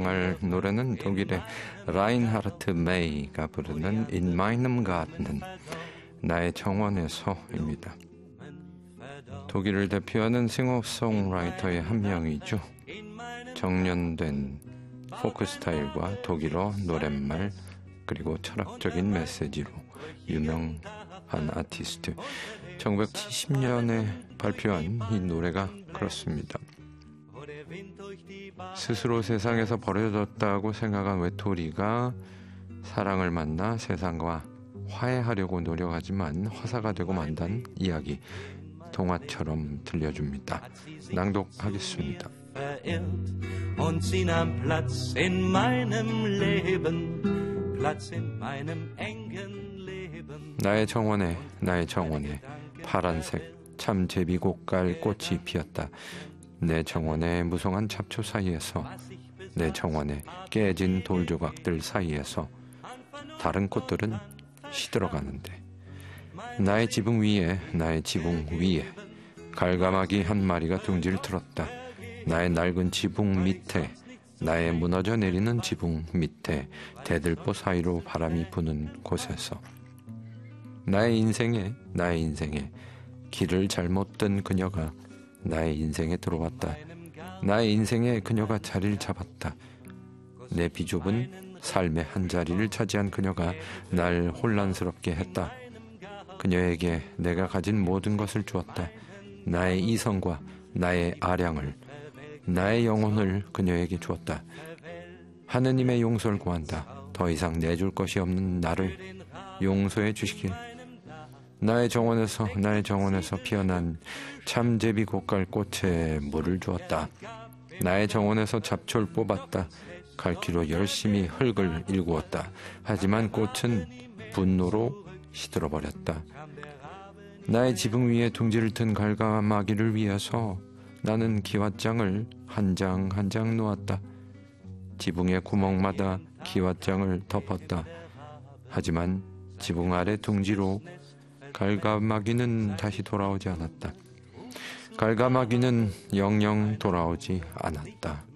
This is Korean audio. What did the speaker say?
사랑할 노래는 독일의 라인하르트 메이가 부르는 In meinem Garten, 나의 정원에서입니다. 독일을 대표하는 싱어송라이터의 한 명이죠. 정련된 포크 스타일과 독일어 노랫말 그리고 철학적인 메시지로 유명한 아티스트. 1970년에 발표한 이 노래가 그렇습니다. 스스로 세상에서 버려졌다고 생각한 외톨이가 사랑을 만나 세상과 화해하려고 노력하지만 화사가 되고 만단 이야기, 동화처럼 들려줍니다. 낭독하겠습니다. Und sie nahm Platz in meinem Leben, Platz in meinem engen Leben. 나의 정원에 파란색 참제비꽃갈 꽃이 피었다. 내 정원의 무성한 잡초 사이에서, 내 정원의 깨진 돌조각들 사이에서 다른 꽃들은 시들어가는데 나의 지붕 위에 갈가마귀 한 마리가 둥지를 틀었다. 나의 낡은 지붕 밑에, 나의 무너져 내리는 지붕 밑에, 대들보 사이로 바람이 부는 곳에서 나의 인생에 길을 잘못 든 그녀가 나의 인생에 들어왔다. 나의 인생에 그녀가 자리를 잡았다. 내 비좁은 삶의 한 자리를 차지한 그녀가 날 혼란스럽게 했다. 그녀에게 내가 가진 모든 것을 주었다. 나의 이성과 나의 아량을, 나의 영혼을 그녀에게 주었다. 하느님의 용서를 구한다. 더 이상 내줄 것이 없는 나를 용서해 주시길. 나의 정원에서 피어난 참제비 꽃갈 꽃에 물을 주었다. 나의 정원에서 잡초를 뽑았다. 갈퀴로 열심히 흙을 일구었다. 하지만 꽃은 분노로 시들어버렸다. 나의 지붕 위에 둥지를 튼 갈가마귀를 위해서 나는 기왓장을 한 장 한 장 놓았다. 지붕의 구멍마다 기왓장을 덮었다. 하지만 지붕 아래 둥지로 갈가마귀는 다시 돌아오지 않았다. 갈가마귀는 영영 돌아오지 않았다.